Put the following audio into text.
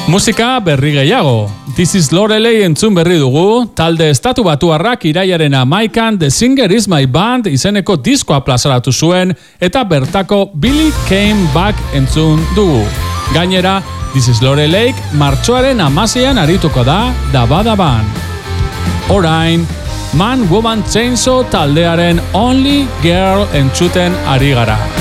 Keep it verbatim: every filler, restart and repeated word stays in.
Musika berri gehiago. This is Lorelei entzun berri dugu, talde estatu batuarrak iraiaren amaikan The Singer is My Band izeneko diskoa plazaratu zuen eta bertako Billy Came Back entzun dugu. Gainera, This is Lorelei martxoaren hamaseian arituko da Dabadaban. Orain, Man Woman Chainsaw taldearen Only Girl entzuten ari gara.